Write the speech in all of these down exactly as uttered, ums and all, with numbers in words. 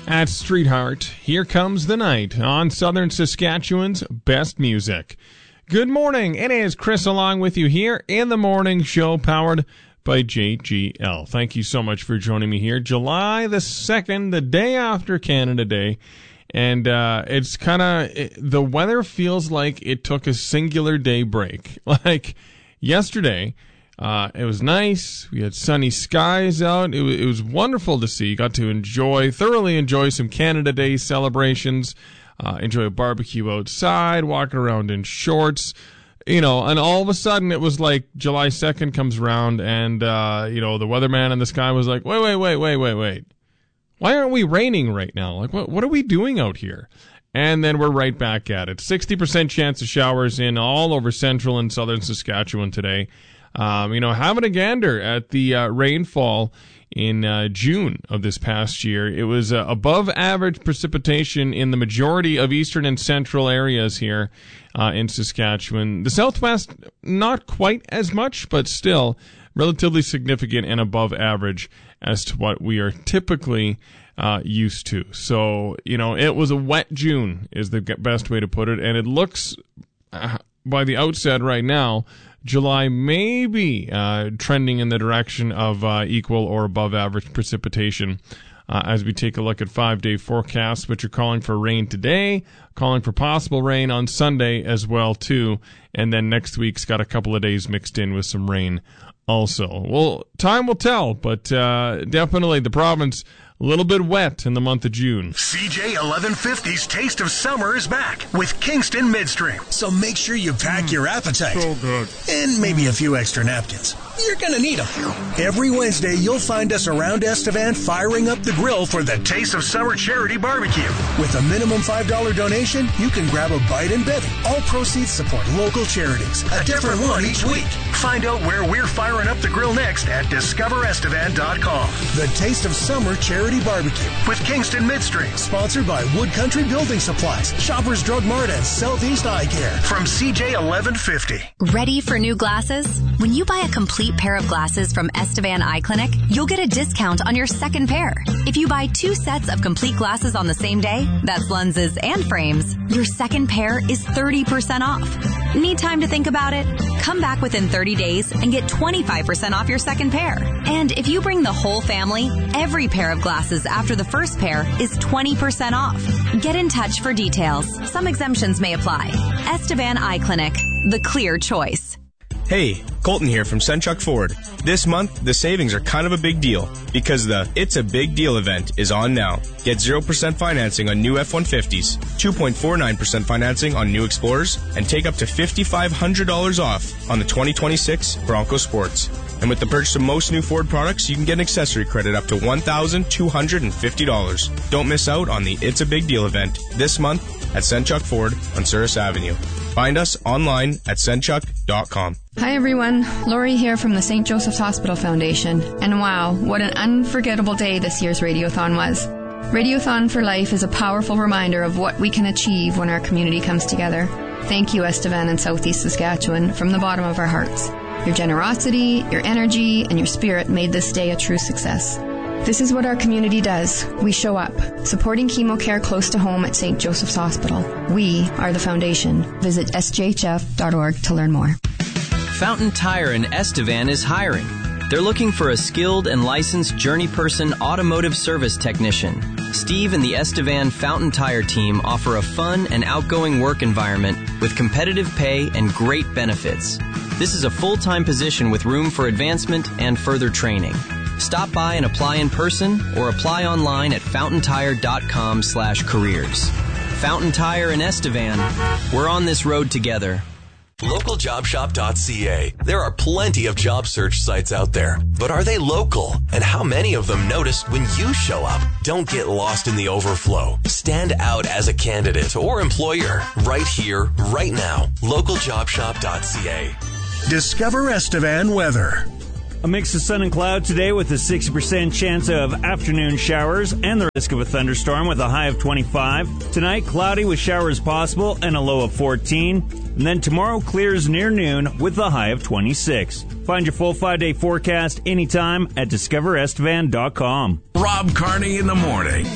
At Streetheart, Here Comes the Night on Southern Saskatchewan's best music. Good morning. It is Chris along with you here in the morning show powered by J G L. Thank you so much for joining me here. July the second, the day after Canada Day. And uh, it's kind of, it, the weather feels like it took a singular day break. Like yesterday, uh, it was nice. We had sunny skies out. It, w- it was wonderful to see. Got to enjoy, thoroughly enjoy some Canada Day celebrations. Uh, enjoy a barbecue outside, walking around in shorts. You know, and all of a sudden it was like July second comes around and, uh, you know, the weatherman in the sky was like, wait, wait, wait, wait, wait, wait. Why aren't we raining right now? Like, what what are we doing out here? And then we're right back at it. sixty percent chance of showers in all over central and southern Saskatchewan today. Um, you know, having a gander at the uh, rainfall in uh, June of this past year. It was uh, above average precipitation in the majority of eastern and central areas here uh, in Saskatchewan. The southwest, not quite as much, but still relatively significant and above average as to what we are typically uh, used to. So, you know, it was a wet June is the best way to put it. And it looks, uh, by the outset right now, July may be uh, trending in the direction of uh, equal or above average precipitation uh, as we take a look at five-day forecasts, which are calling for rain today, calling for possible rain on Sunday as well, too. And then next week's got a couple of days mixed in with some rain also. Well, time will tell, but uh, definitely the province a little bit wet in the month of June. C J eleven fifty's Taste of Summer is back with Kingston Midstream. So make sure you pack mm, your appetite. So good. And maybe a few extra napkins. You're going to need them. Every Wednesday, you'll find us around Estevan firing up the grill for the Taste of Summer Charity Barbecue. With a minimum five dollars donation, you can grab a bite and bevy. All proceeds support local charities. A different one each week. Find out where we're firing up the grill next at discover estevan dot com. The Taste of Summer Charity Barbecue with Kingston Midstream. Sponsored by Wood Country Building Supplies, Shoppers Drug Mart, and Southeast Eye Care. From C J eleven fifty. Ready for new glasses? When you buy a complete pair of glasses from Estevan Eye Clinic, you'll get a discount on your second pair. If you buy two sets of complete glasses on the same day, that's lenses and frames, your second pair is thirty percent off. Need time to think about it? Come back within thirty days and get twenty-five percent off your second pair. And if you bring the whole family, every pair of glasses after the first pair is twenty percent off. Get in touch for details. Some exemptions may apply. Estevan Eye Clinic, the clear choice. Hey, Colton here from Senchuk Ford. This month, the savings are kind of a big deal because the It's a Big Deal event is on now. Get zero percent financing on new F one fifties, two point four nine percent financing on new Explorers, and take up to five thousand five hundred dollars off on the twenty twenty-six Bronco Sports. And with the purchase of most new Ford products, you can get an accessory credit up to one thousand two hundred fifty dollars. Don't miss out on the It's a Big Deal event this month at Senchuk Ford on Souris Avenue. Find us online at senchuk dot com. Hi everyone, Lori here from the Saint Joseph's Hospital Foundation. And wow, what an unforgettable day this year's Radiothon was. Radiothon for Life is a powerful reminder of what we can achieve when our community comes together. Thank you, Estevan and Southeast Saskatchewan, from the bottom of our hearts. Your generosity, your energy, and your spirit made this day a true success. This is what our community does. We show up, supporting chemo care close to home at Saint Joseph's Hospital. We are the foundation. Visit s j h f dot org to learn more. Fountain Tire in Estevan is hiring. They're looking for a skilled and licensed journey person automotive service technician. Steve and the Estevan Fountain Tire team offer a fun and outgoing work environment with competitive pay and great benefits. This is a full-time position with room for advancement and further training. Stop by and apply in person or apply online at fountain tire dot com slash careers. Fountain Tire in Estevan. We're on this road together. local job shop dot c a. There are plenty of job search sites out there, but are they local? And how many of them notice when you show up? Don't get lost in the overflow. Stand out as a candidate or employer right here, right now. local job shop dot c a. Discover Estevan weather. A mix of sun and cloud today with a sixty percent chance of afternoon showers and the risk of a thunderstorm with a high of twenty-five. Tonight, cloudy with showers possible and a low of fourteen. And then tomorrow clears near noon with a high of twenty-six. Find your full five-day forecast anytime at discover estevan dot com. Rob Carney in the morning.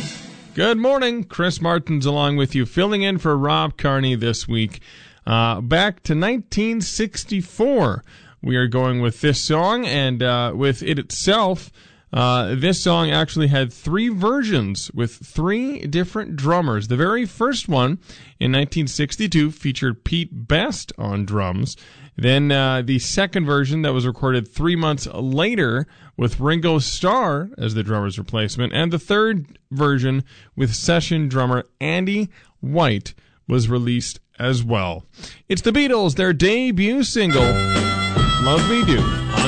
Good morning. Chris Martin's along with you, filling in for Rob Carney this week. Uh, back to nineteen sixty-four, we are going with this song, and uh, with it itself, uh, this song actually had three versions with three different drummers. The very first one in nineteen sixty-two featured Pete Best on drums. Then uh, the second version that was recorded three months later with Ringo Starr as the drummer's replacement. And the third version with session drummer Andy White was released as well. It's the Beatles, their debut single, Love Me Do.